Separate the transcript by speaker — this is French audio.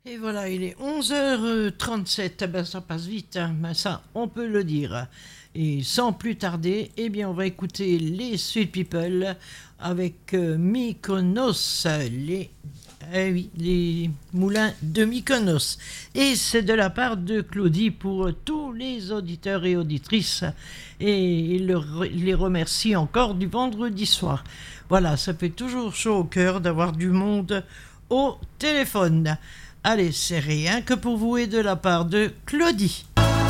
Speaker 1: Et voilà, il est 11h37. Ben, ça passe vite, hein, mais ça, on peut le dire. Et sans plus tarder, eh bien, on va écouter les Sweet People avec Mykonos, les moulins de Mykonos. Et c'est de la part de Claudie pour tous les auditeurs et auditrices. Et il les remercie encore du vendredi soir. Voilà, ça fait toujours chaud au cœur d'avoir du monde au téléphone. Allez, c'est rien que pour vous et de la part de Claudie.